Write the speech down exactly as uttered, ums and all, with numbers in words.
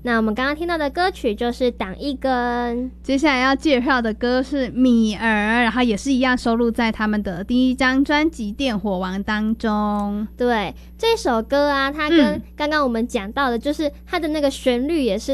那我们刚刚听到的歌曲就是挡一根。 接下来要介绍的歌是米儿，然后也是一样收录在他们的第一张专辑《电火王》当中。 对，这首歌啊，它跟刚刚我们讲到的，就是它的那个旋律也是